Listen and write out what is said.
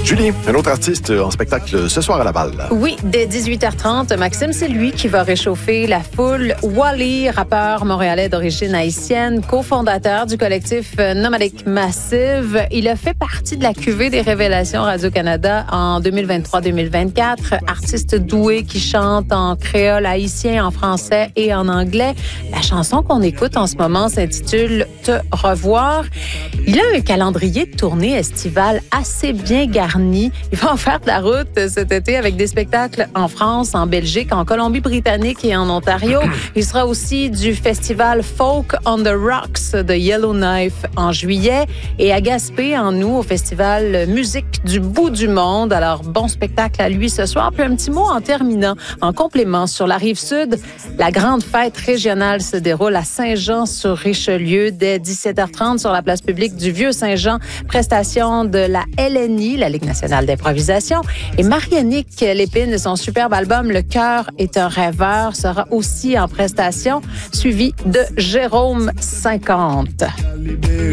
Julie, un autre artiste en spectacle ce soir à Laval. Oui, dès 18h30, Maxime, c'est lui qui va réchauffer la foule. Wally, rappeur montréalais d'origine haïtienne, cofondateur du collectif Nomadic Massive. Il a fait partie de la cuvée des Révélations Radio-Canada en 2023-2024. Artiste doué qui chante en créole haïtien, en français et en anglais. La chanson qu'on écoute en ce moment s'intitule « Te revoir ». Il a un calendrier de tournée estivale assez bien garni. Il va en faire de la route cet été avec des spectacles en France, en Belgique, en Colombie-Britannique et en Ontario. Il sera aussi du festival Folk on the Rocks de Yellowknife en juillet et à Gaspé en août au festival Musique du bout du monde. Alors, bon spectacle à lui ce soir. Puis un petit mot en terminant, en complément, sur la Rive-Sud, la grande fête régionale se déroule à Saint-Jean-sur-Richelieu dès 17h30 sur la place publique du Vieux-Saint-Jean. Prestation de la LNI, la Ligue nationale d'improvisation. Et Mariannick Lépine de son superbe album Le cœur est un rêveur sera aussi en prestation, suivi de Jérôme 50.